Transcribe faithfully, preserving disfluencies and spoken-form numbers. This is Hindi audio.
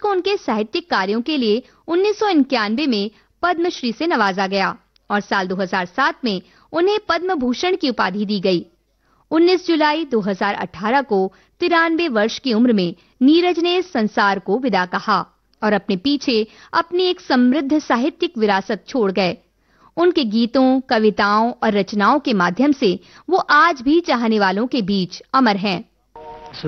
को उनके साहित्यिक कार्यों के लिए उन्नीस सौ इक्यानवे में पद्मश्री से नवाजा गया और साल दो हज़ार सात में उन्हें पद्म भूषण की उपाधि दी गई। उन्नीस जुलाई दो हज़ार अठारह को तिरानवे वर्ष की उम्र में नीरज ने संसार को विदा कहा और अपने पीछे अपनी एक समृद्ध साहित्यिक विरासत छोड़ गए। उनके गीतों, कविताओं और रचनाओं के माध्यम से वो आज भी चाहने वालों के बीच अमर हैं।